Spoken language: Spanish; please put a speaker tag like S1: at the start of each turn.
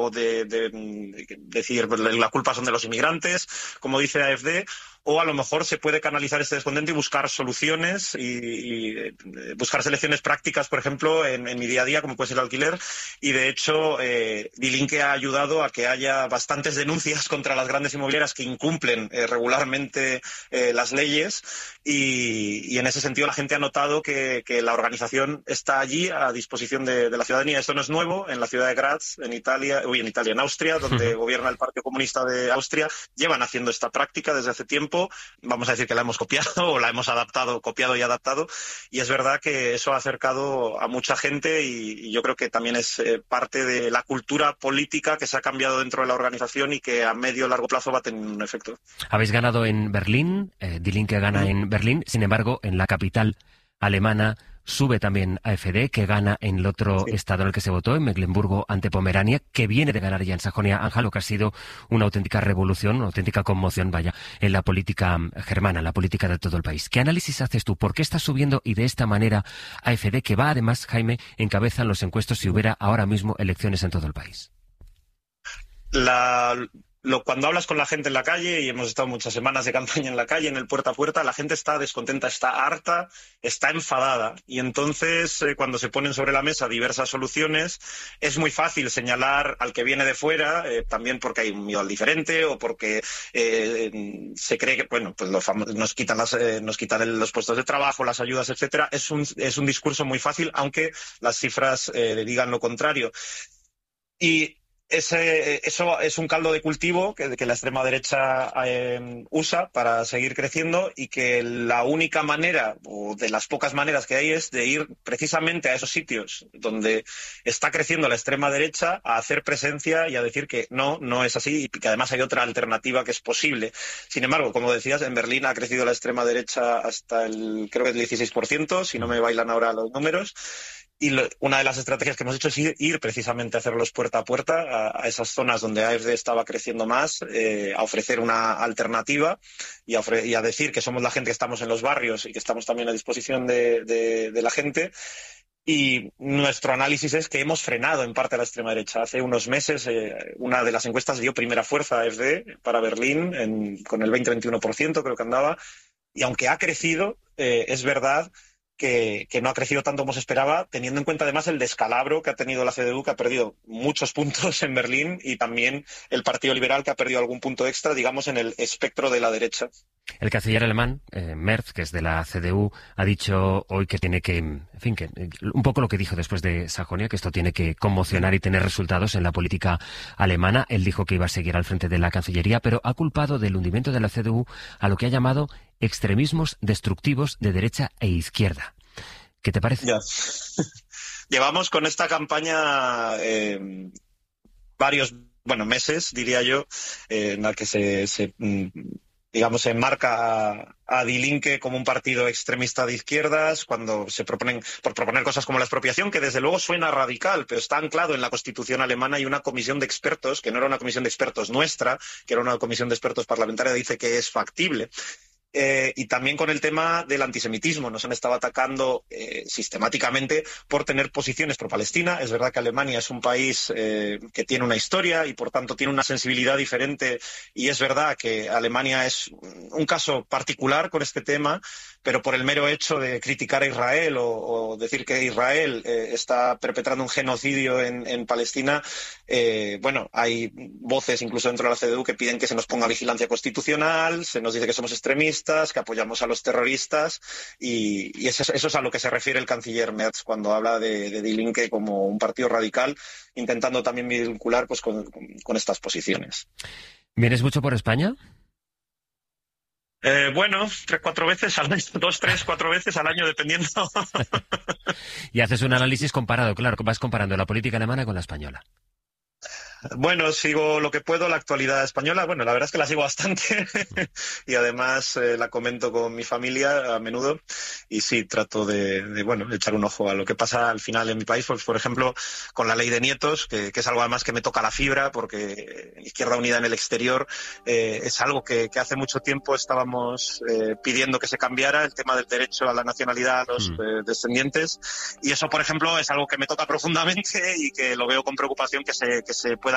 S1: o de decir la culpa son de los inmigrantes, como dice AfD, o a lo mejor se puede canalizar este descontento y buscar soluciones y buscar soluciones prácticas, por ejemplo, en mi día a día, como puede ser el alquiler. Y de hecho, Die Linke ha ayudado a que haya bastantes denuncias contra las grandes inmobiliarias que incumplen regularmente las leyes. Y en ese sentido la gente ha notado que la organización está allí a disposición de la ciudadanía. Esto no es nuevo. En la ciudad de Graz, en Austria, donde gobierna el Partido Comunista de Austria, llevan haciendo esta práctica desde hace tiempo. Vamos a decir que la hemos copiado o la hemos copiado y adaptado, y es verdad que eso ha acercado a mucha gente y yo creo que también es parte de la cultura política que se ha cambiado dentro de la organización y que a medio o largo plazo va a tener un efecto.
S2: Habéis ganado en Berlín, Die Linke gana en Berlín, sin embargo, en la capital alemana sube también AfD, que gana en el otro estado en el que se votó, en Mecklemburgo ante Pomerania, que viene de ganar ya en Sajonia-Anhalt, lo que ha sido una auténtica revolución, una auténtica conmoción, en la política germana, en la política de todo el país. ¿Qué análisis haces tú? ¿Por qué está subiendo y de esta manera AfD, que va además, Jaime, encabeza en los encuestos si hubiera ahora mismo elecciones en todo el país?
S1: Cuando hablas con la gente en la calle, y hemos estado muchas semanas de campaña en la calle, en el puerta a puerta, la gente está descontenta, está harta, está enfadada. Y entonces, cuando se ponen sobre la mesa diversas soluciones, es muy fácil señalar al que viene de fuera, también porque hay un miedo al diferente o porque se cree que, bueno, pues nos quitan los puestos de trabajo, las ayudas, etcétera. Es un discurso muy fácil, aunque las cifras digan lo contrario. Y eso es un caldo de cultivo que la extrema derecha usa para seguir creciendo, y que la única manera, o de las pocas maneras que hay, es de ir precisamente a esos sitios donde está creciendo la extrema derecha a hacer presencia y a decir que no es así, y que además hay otra alternativa que es posible. Sin embargo, como decías, en Berlín ha crecido la extrema derecha hasta creo que el 16%, si no me bailan ahora los números. Y una de las estrategias que hemos hecho es ir precisamente a hacerlos puerta a puerta a esas zonas donde AfD estaba creciendo más, a ofrecer una alternativa y a decir que somos la gente que estamos en los barrios y que estamos también a disposición de la gente. Y nuestro análisis es que hemos frenado en parte a la extrema derecha. Hace unos meses una de las encuestas dio primera fuerza a AfD para Berlín con el 20-21%, creo que andaba. Y aunque ha crecido, es verdad que no ha crecido tanto como se esperaba, teniendo en cuenta además el descalabro que ha tenido la CDU, que ha perdido muchos puntos en Berlín, y también el Partido Liberal, que ha perdido algún punto extra, digamos, en el espectro de la derecha.
S2: El canciller alemán, Merz, que es de la CDU, ha dicho hoy que tiene que, un poco lo que dijo después de Sajonia, que esto tiene que conmocionar y tener resultados en la política alemana. Él dijo que iba a seguir al frente de la Cancillería, pero ha culpado del hundimiento de la CDU a lo que ha llamado extremismos destructivos de derecha e izquierda. ¿Qué te parece?
S1: Ya. Llevamos con esta campaña varios meses, diría yo, en la que se enmarca a Die Linke como un partido extremista de izquierdas, cuando se proponen cosas como la expropiación, que desde luego suena radical, pero está anclado en la Constitución alemana, y una comisión de expertos, que no era una comisión de expertos nuestra, que era una comisión de expertos parlamentaria, dice que es factible. Y también con el tema del antisemitismo. Nos han estado atacando sistemáticamente por tener posiciones pro-Palestina. Es verdad que Alemania es un país que tiene una historia y por tanto tiene una sensibilidad diferente, y es verdad que Alemania es un caso particular con este tema, pero por el mero hecho de criticar a Israel o decir que Israel está perpetrando un genocidio en Palestina, hay voces incluso dentro de la CDU que piden que se nos ponga vigilancia constitucional, se nos dice que somos extremistas, que apoyamos a los terroristas, y eso es a lo que se refiere el canciller Merz cuando habla de Die Linke como un partido radical, intentando también vincular pues con estas posiciones.
S2: ¿Vienes mucho por España?
S1: 3-4 veces al año, 2, 3, 4 veces al año, dependiendo.
S2: Y haces un análisis comparado, claro, vas comparando la política alemana con la española.
S1: Bueno, sigo lo que puedo la actualidad española. Bueno, la verdad es que la sigo bastante y además la comento con mi familia a menudo, y sí, trato de echar un ojo a lo que pasa al final en mi país. Pues, por ejemplo, con la ley de nietos, que es algo además que me toca la fibra, porque Izquierda Unida en el exterior es algo que hace mucho tiempo estábamos pidiendo que se cambiara, el tema del derecho a la nacionalidad a los descendientes, y eso, por ejemplo, es algo que me toca profundamente y que lo veo con preocupación que se pueda